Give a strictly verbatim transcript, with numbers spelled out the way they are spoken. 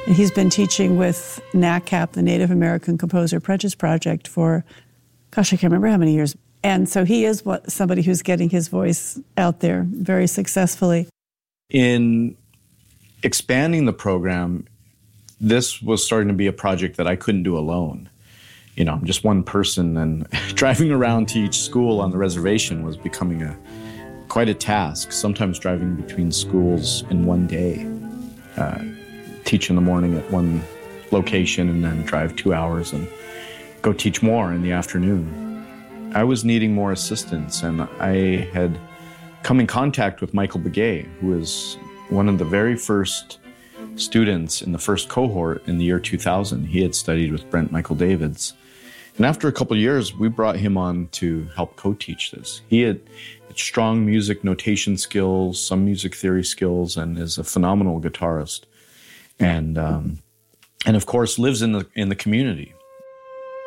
And he's been teaching with NACAP, the Native American Composer Apprentice Project, for, gosh, I can't remember how many years. And so he is what, somebody who's getting his voice out there very successfully. In expanding the program, this was starting to be a project that I couldn't do alone. You know, I'm just one person, and driving around to each school on the reservation was becoming a quite a task, sometimes driving between schools in one day. Uh, teach in the morning at one location and then drive two hours and go teach more in the afternoon. I was needing more assistance, and I had come in contact with Michael Begay, who was one of the very first students in the first cohort in the year two thousand. He had studied with Brent Michael Davids. And after a couple of years, we brought him on to help co-teach this. He had strong music notation skills, some music theory skills, and is a phenomenal guitarist. And um, and of course lives in the in the community.